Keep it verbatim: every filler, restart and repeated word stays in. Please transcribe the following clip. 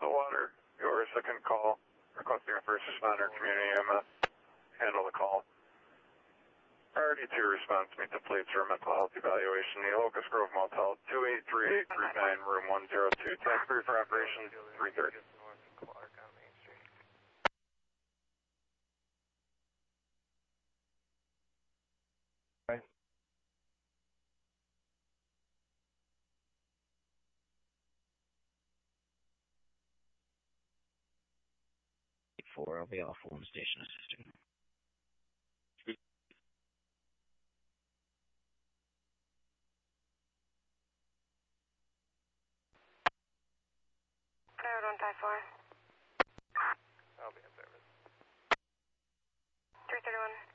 Stillwater, your second call, requesting a first responder community E M S. Handle the call. Priority two response, meet the police for a mental health evaluation. The Locust Grove Motel, two eight three eight three nine, room one oh two. Task free for operation, three thirty. Four, I'll be off one station assisting. Clear one five four. I'll be in service. three thirty-one.